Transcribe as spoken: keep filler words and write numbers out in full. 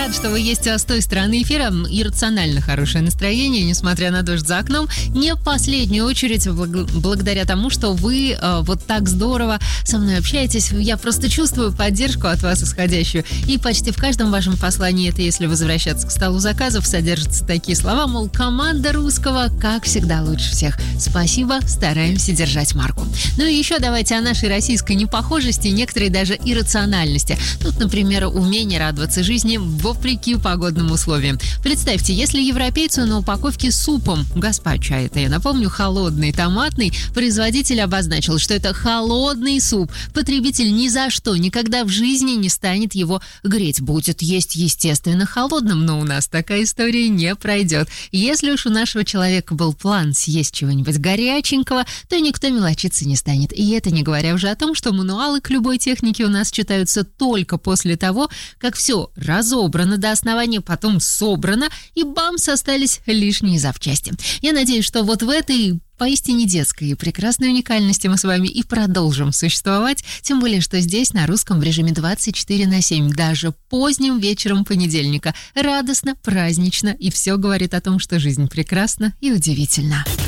Рад, что вы есть с той стороны эфира. Иррационально хорошее настроение, несмотря на дождь за окном. Не в последнюю очередь благ- благодаря тому, что вы э, вот так здорово со мной общаетесь. Я просто чувствую поддержку от вас исходящую. И почти в каждом вашем послании, это если возвращаться к столу заказов, содержатся такие слова, мол, команда русского, как всегда, лучше всех. Спасибо, стараемся держать марку. Ну и еще давайте о нашей российской непохожести и некоторой даже иррациональности. Тут, например, умение радоваться жизни вопреки погодным условиям. Представьте, если европейцу на упаковке супом, гаспачо, это я напомню, холодный, томатный, производитель обозначил, что это холодный суп. Потребитель ни за что, никогда в жизни не станет его греть. Будет есть, естественно, холодным, но у нас такая история не пройдет. Если уж у нашего человека был план съесть чего-нибудь горяченького, то никто мелочиться не станет. И это не говоря уже о том, что мануалы к любой технике у нас читаются только после того, как все разобрано до основания, потом собрано, и бамс, остались лишние запчасти. Я надеюсь, что вот в этой поистине детской и прекрасной уникальности мы с вами и продолжим существовать, тем более, что здесь на русском в режиме двадцать четыре на семь, даже поздним вечером понедельника. Радостно, празднично, и все говорит о том, что жизнь прекрасна и удивительна.